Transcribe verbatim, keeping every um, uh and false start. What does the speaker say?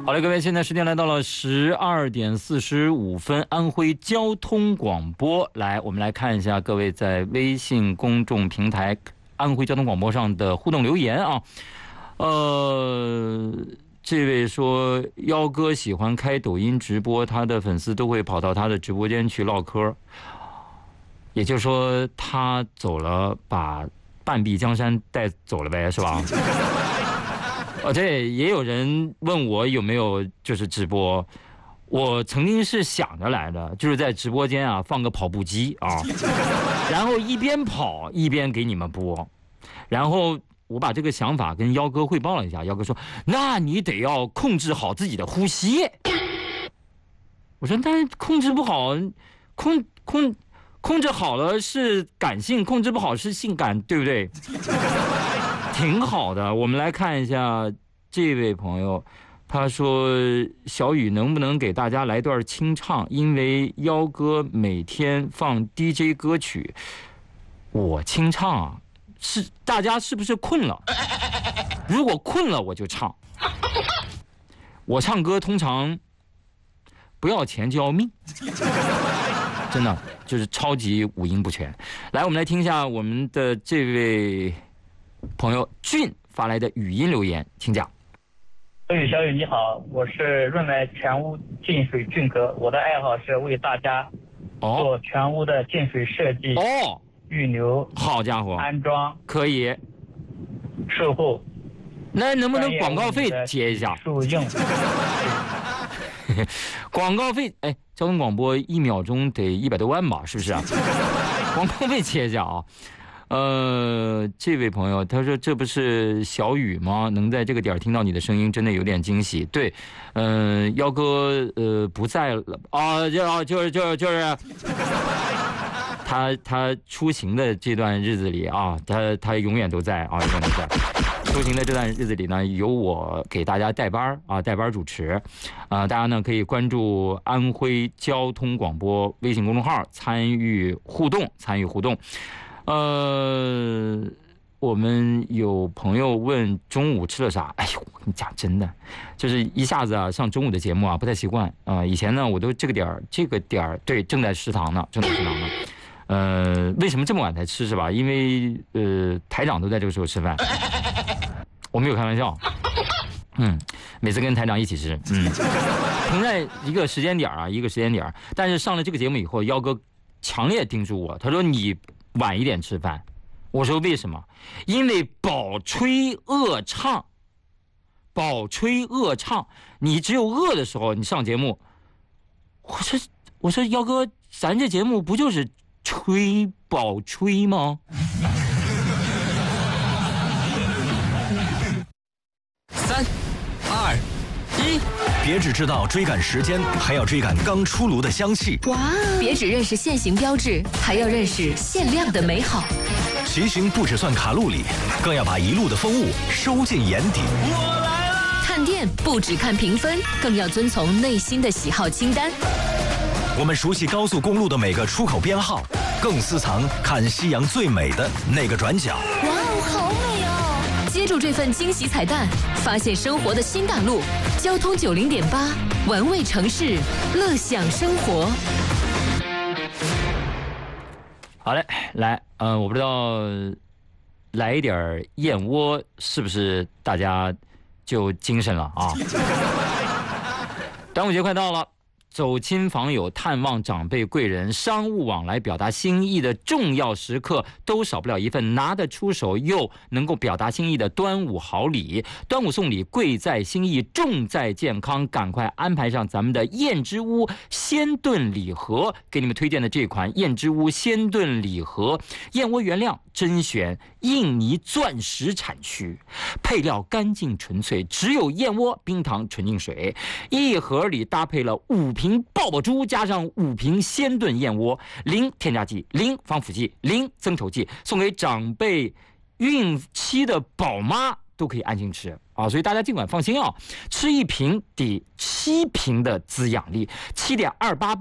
好嘞，各位，现在时间来到了十二点四十五分，安徽交通广播。来，我们来看一下各位在微信公众平台安徽交通广播上的互动留言啊。呃，这位说幺哥喜欢开抖音直播，他的粉丝都会跑到他的直播间去唠嗑，也就是说他走了，把半壁江山带走了呗，是吧？哦，对，也有人问我有没有就是直播，我曾经是想着来的，就是在直播间啊放个跑步机啊，然后一边跑一边给你们播，然后我把这个想法跟幺哥汇报了一下，幺哥说：“那你得要控制好自己的呼吸。”我说：“但是控制不好，控控控制好了是感性，控制不好是性感，对不对？”挺好的，我们来看一下这位朋友，他说：“小雨能不能给大家来段清唱？因为幺哥每天放 D J 歌曲，我清唱啊，是大家是不是困了？如果困了我就唱。我唱歌通常不要钱就要命，真的就是超级五音不全。来，我们来听一下我们的这位朋友俊发来的语音留言，请讲。 小雨，小雨你好，我是润来全屋净水俊哥，我的爱好是为大家做全屋的净水设计、 哦， 预留， 好家伙， 安装可以， 售后。 那能不能广告费结一下？ 属应广告费，哎，交通广播一秒钟得一百多万吧，是不是啊？广告费结一下啊。呃，这位朋友他说：“这不是小雨吗？能在这个点听到你的声音，真的有点惊喜。”对，嗯、呃，幺哥呃不在了啊，就就是就是就是他他出行的这段日子里啊，他他永远都在啊，永远都在。出行的这段日子里呢，由我给大家带班啊，带班主持，啊、呃，大家呢可以关注安徽交通广播微信公众号，参与互动，参与互动。呃，我们有朋友问中午吃了啥？哎呦，我跟你讲，真的，就是一下子啊上中午的节目啊不太习惯啊、呃。以前呢，我都这个点儿这个点儿对正在食堂呢，正在食堂呢。呃，为什么这么晚才吃是吧？因为呃台长都在这个时候吃饭，我没有开玩笑。嗯，每次跟台长一起吃，嗯，同在一个时间点啊，一个时间点。但是上了这个节目以后，幺哥强烈叮嘱我，他说你晚一点吃饭。我说为什么？因为饱吹饿唱，饱吹饿唱，你只有饿的时候你上节目。我说我说幺哥，咱这节目不就是吹饱吹吗？ 三二一，别只知道追赶时间，还要追赶刚出炉的香气。 哇！别只认识现行标志，还要认识限量的美好。 骑行不只算卡路里，更要把一路的风物收进眼底。 我来了！看店不只看评分，更要遵从内心的喜好清单。 我们熟悉高速公路的每个出口编号，更私藏看夕阳最美的那个转角。 哇哦，好美哦！接住这份惊喜彩蛋，发现生活的新大陆。交通九零点八，玩味城市，乐享生活。 好嘞，来，呃，我不知道来一点燕窝是不是大家就精神了啊？端午节快到了。走亲访友、探望长辈贵人、商务往来、表达心意的重要时刻，都少不了一份拿得出手又能够表达心意的端午好礼。端午送礼，贵在心意，重在健康，赶快安排上咱们的燕之屋鲜炖礼盒。给你们推荐的这款燕之屋鲜炖礼盒，燕窝原料甄选印尼钻石产区，配料干净纯粹，只有燕窝、冰糖、纯净水。一盒里搭配了五瓶爆爆珠，加上五瓶鲜炖燕窝，零添加剂、零防腐剂、零增稠剂，送给长辈、孕期的宝妈都可以安心吃啊！所以大家尽管放心啊，吃一瓶抵七瓶的滋养力，七点二八。